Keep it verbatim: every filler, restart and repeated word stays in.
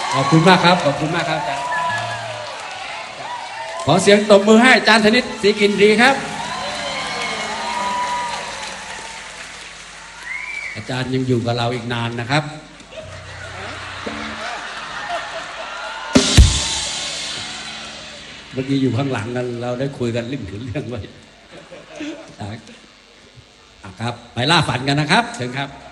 ขอบคุณมากครับขอบคุณมากครับอาจารย์ขอเสียงตบมือให้อาจารย์ธนิตศรีกินดีครับอาจารย์ยังอยู่กับเราอีกนานนะครับเมื่อกี้อยู่ข้างหลังกันเราได้คุยกันเรื่องถึงเรื่องไว้ครับไปล่าฝันกันนะครับเชิญครับ